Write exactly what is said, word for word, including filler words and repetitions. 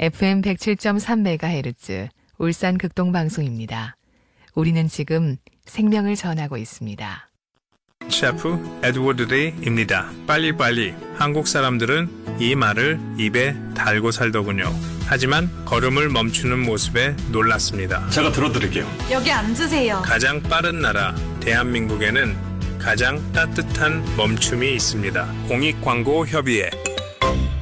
에프엠 백칠 점 삼 메가헤르츠 울산 극동방송입니다. 우리는 지금 생명을 전하고 있습니다. 셰프 에드워드 레이입니다. 빨리빨리. 한국 사람들은 이 말을 입에 달고 살더군요. 하지만 걸음을 멈추는 모습에 놀랐습니다. 제가 들어드릴게요. 여기 앉으세요. 가장 빠른 나라 대한민국에는 가장 따뜻한 멈춤이 있습니다. 공익광고협의회